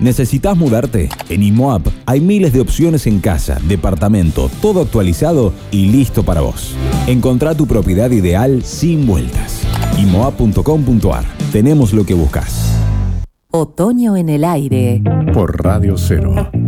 ¿Necesitas mudarte? En IMOAP hay miles de opciones en casa, departamento, todo actualizado y listo para vos. Encontrá tu propiedad ideal sin vueltas. IMOAP.com.ar. Tenemos lo que buscas. Otoño en el aire. Por Radio 0.